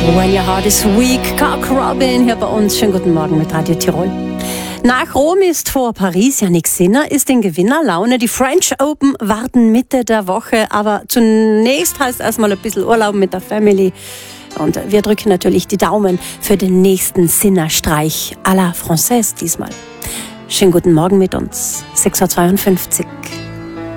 When Your Heart is Weak, Cock Robin hier bei uns. Schönen guten Morgen mit Radio Tirol. Nach Rom ist vor Paris Jannik Sinner, ist in Gewinnerlaune. Die French Open warten Mitte der Woche, aber zunächst heißt erstmal ein bisschen Urlaub mit der Family. Und wir drücken natürlich die Daumen für den nächsten Sinner-Streich à la Française diesmal. Schönen guten Morgen mit uns, 6.52 Uhr.